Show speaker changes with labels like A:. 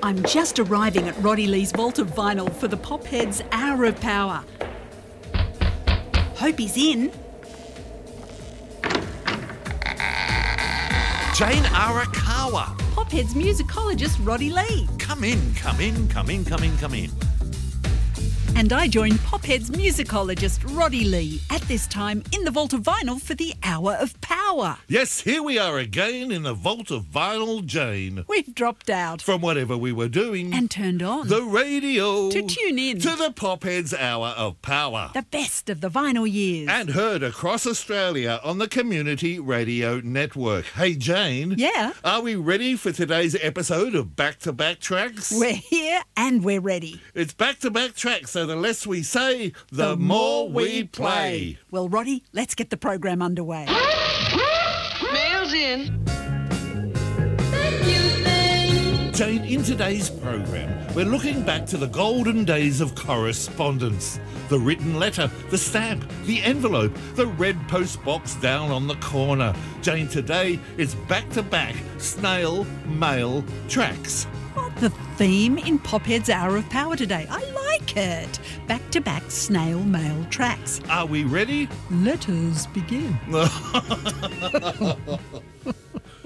A: I'm just arriving at Roddy Lee's Vault of Vinyl for the Popheads Hour of Power. Hope he's in.
B: Jane Arakawa.
A: Popheads musicologist Roddy Lee.
B: Come in, come in, come in, come in, come in.
A: And I join Popheads musicologist Roddy Lee at this time in the Vault of Vinyl for the Hour of Power.
B: Yes, here we are again in the Vault of Vinyl, Jane.
A: We've dropped out.
B: From whatever we were doing.
A: And turned on.
B: The radio.
A: To tune in.
B: To the Popheads Hour of Power.
A: The best of the vinyl years.
B: And heard across Australia on the Community Radio Network. Hey, Jane.
A: Yeah?
B: Are we ready for today's episode of Back to Back Tracks?
A: We're here and we're ready.
B: It's Back to Back Tracks, so the less we say, the more we play.
A: Well, Roddy, let's get the program underway.
C: Mail's in.
B: Jane, in today's program, we're looking back to the golden days of correspondence. The written letter, the stamp, the envelope, the red post box down on the corner. Jane, today it's back-to-back snail mail tracks.
A: What the theme in Popheads Hour of Power today? I like it. Back-to-back snail mail tracks.
B: Are we ready?
A: Let us begin.